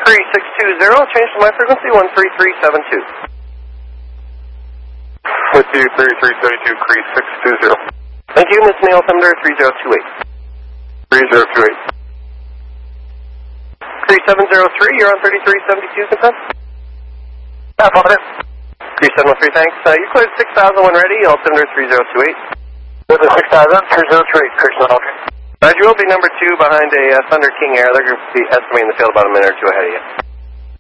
3620, change to my frequency 13372. With you, 3372, Cree 620. Thank you, Miss Mail Thunder 3028. 3028. Cree 703, you're on 3372, confirm? Affirmative. Cree 703, thanks. You cleared 6000 when ready, altimeter 3028. With the 6000, 3028, Cree 703. You will be number 2 behind a Thunder King Air. They're going to be estimating the field about a minute or two ahead of you.